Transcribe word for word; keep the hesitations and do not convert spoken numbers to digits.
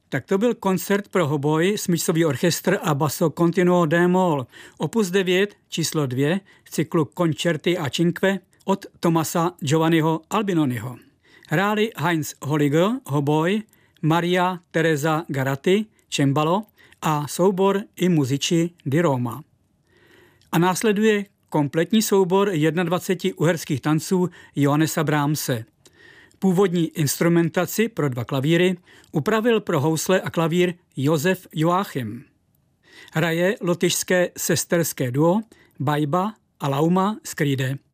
Tak to byl koncert pro hoboj, smyčcový orchestr a basso continuo d-moll, opus devět, číslo dvě v cyklu Concerti a Cinque od Tomasa Giovanniho Albinoniho. Hráli Heinz Holliger, hoboj, Maria Teresa Garatti, cembalo a soubor I Musici di Roma. A následuje kompletní soubor dvacet jedna uherských tanců Johannesa Brahmse. Původní instrumentaci pro dva klavíry upravil pro housle a klavír Josef Joachim. Hraje lotyšské sesterské duo Bajba a Lauma Skride.